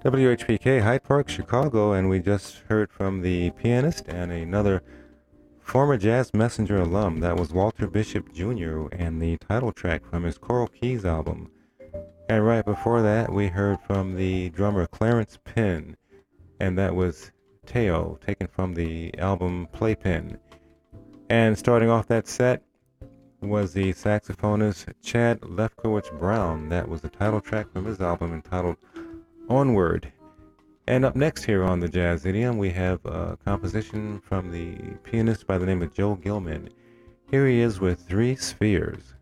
WHPK, Hyde Park, Chicago, and we just heard from the pianist and another former Jazz Messenger alum. That was Walter Bishop Jr. and the title track from his Coral Keys album. And right before that, we heard from the drummer Clarence Penn, and that was Teo, taken from the album Playpen. And starting off that set was the saxophonist Chad Lefkowitz Brown. That was the title track from his album entitled Onward. And up next here on the Jazz Idiom, we have a composition from the pianist by the name of Joe Gilman. Here he is with Three Spheres.